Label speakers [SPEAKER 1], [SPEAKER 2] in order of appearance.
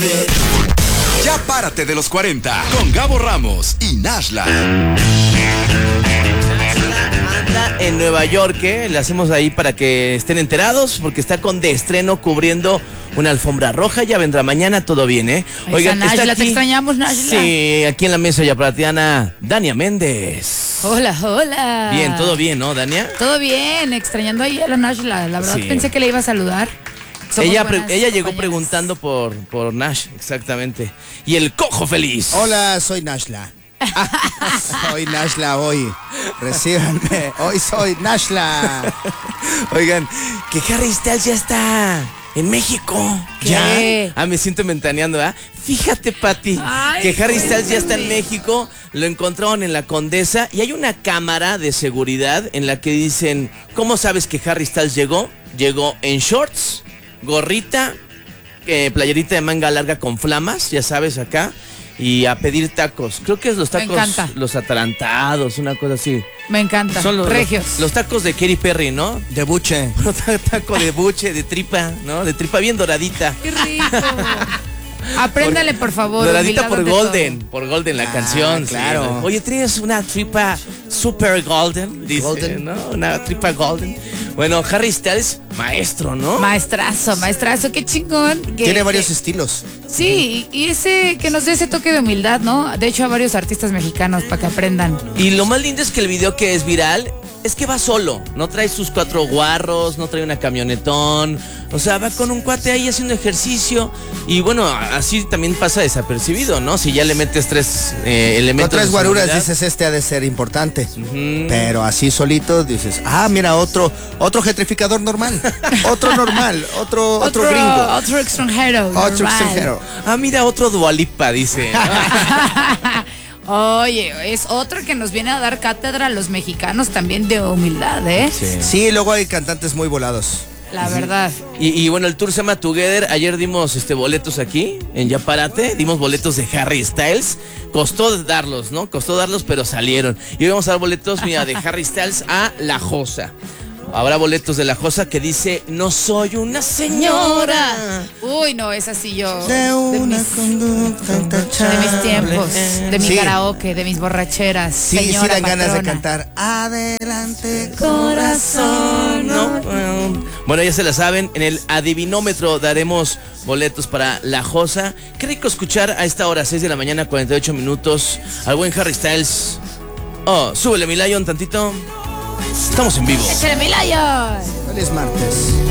[SPEAKER 1] Ya párate de los 40 con Gabo Ramos y Nashla.
[SPEAKER 2] Anda en Nueva York, ¿eh? Le hacemos ahí para que estén enterados, porque está con de estreno cubriendo una alfombra roja. Ya vendrá mañana, todo bien, ¿eh?
[SPEAKER 3] Oigan, Nashla, te extrañamos, Nashla.
[SPEAKER 2] Sí, aquí en la mesa yaparatiana, Dania Méndez.
[SPEAKER 3] Hola, hola.
[SPEAKER 2] Bien, todo bien, ¿no, Dania?
[SPEAKER 3] Todo bien, extrañando ahí a la Nashla. La verdad
[SPEAKER 2] Sí.
[SPEAKER 3] Pensé que le iba a saludar.
[SPEAKER 2] Ella llegó preguntando por Nash, exactamente. Y el cojo feliz.
[SPEAKER 4] Hola, soy Nashla. Soy Nashla hoy. Recíbanme. Hoy soy Nashla.
[SPEAKER 2] Oigan, que Harry Styles ya está en México.
[SPEAKER 3] ¿Qué?
[SPEAKER 2] ¿Ya? Me siento mentaneando, ¿ah? Fíjate, Pati,
[SPEAKER 3] Ay,
[SPEAKER 2] que Harry Styles ya está en
[SPEAKER 3] cuéntame.
[SPEAKER 2] México. Lo encontraron en la Condesa y hay una cámara de seguridad en la que dicen, ¿cómo sabes que Harry Styles llegó? Llegó en shorts, gorrita, playerita de manga larga con flamas, ya sabes, acá, y a pedir tacos. Creo que es los tacos, los atarantados, una cosa así.
[SPEAKER 3] Me encanta.
[SPEAKER 2] Son los
[SPEAKER 3] regios.
[SPEAKER 2] Los tacos de Katy Perry, ¿no?
[SPEAKER 4] De buche.
[SPEAKER 2] Taco de buche, de tripa, ¿no? De tripa bien doradita.
[SPEAKER 3] Qué rico. Apréndale, por favor.
[SPEAKER 2] Doradita por
[SPEAKER 3] milagros de
[SPEAKER 2] Golden.
[SPEAKER 3] todo.
[SPEAKER 2] Por Golden, la canción.
[SPEAKER 4] claro.
[SPEAKER 2] Sí. Oye, ¿tienes una tripa super golden? Dice,
[SPEAKER 4] Golden.
[SPEAKER 2] ¿no? Una tripa golden. Bueno, Harry Styles, maestro, ¿no?
[SPEAKER 3] Maestrazo, qué chingón.
[SPEAKER 4] Tiene varios estilos.
[SPEAKER 3] Sí, y ese que nos dé ese toque de humildad, ¿no? De hecho, a varios artistas mexicanos para que aprendan.
[SPEAKER 2] Y lo más lindo es que el video que es viral es que va solo, no trae sus 4 guarros, no trae una camionetón, o sea, va con un cuate ahí haciendo ejercicio y bueno, así también pasa desapercibido, ¿no? Si ya le metes 3 elementos.
[SPEAKER 4] Con 3 guaruras
[SPEAKER 2] seguridad.
[SPEAKER 4] dices, este ha de ser importante. Pero así solito dices, mira, otro gentrificador normal. Otro normal, otro gringo.
[SPEAKER 3] Otro extranjero.
[SPEAKER 4] Otro
[SPEAKER 3] normal.
[SPEAKER 4] extranjero.
[SPEAKER 2] Mira, otro Dua Lipa, dice.
[SPEAKER 3] Oye, es otro que nos viene a dar cátedra a los mexicanos también de humildad, ¿eh?
[SPEAKER 4] Sí, luego hay cantantes muy volados.
[SPEAKER 3] La verdad.
[SPEAKER 2] Y bueno, el tour se llama Together. Ayer dimos boletos aquí en Yaparate. Dimos boletos de Harry Styles. Costó darlos, ¿no? Costó darlos, pero salieron. Y hoy vamos a dar boletos, mira, de Harry Styles a La Josa. Habrá boletos de La Josa que dice, no soy una señora.
[SPEAKER 3] Uy, no, es así yo.
[SPEAKER 4] De una conducta intachable.
[SPEAKER 3] De mis tiempos, de mi
[SPEAKER 4] Sí.
[SPEAKER 3] karaoke, de mis borracheras.
[SPEAKER 4] Sí,
[SPEAKER 3] señora
[SPEAKER 4] sí dan ganas de
[SPEAKER 3] patrona.
[SPEAKER 4] cantar. Adelante,
[SPEAKER 3] Corazón.
[SPEAKER 2] No. Bueno, ya se la saben, en el adivinómetro daremos boletos para La Josa. Qué rico escuchar a esta hora, 6 de la mañana, 48 minutos, al buen Harry Styles. Oh, súbele mi Lion tantito. Estamos en vivo.
[SPEAKER 3] ¡Échale mi Lion!
[SPEAKER 4] Feliz martes.